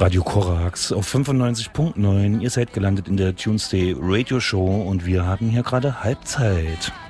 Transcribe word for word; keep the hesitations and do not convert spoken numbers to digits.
Radio Korax auf fünfundneunzig Komma neun. Ihr seid gelandet in der Tuesday Radio Show und wir haben hier gerade Halbzeit.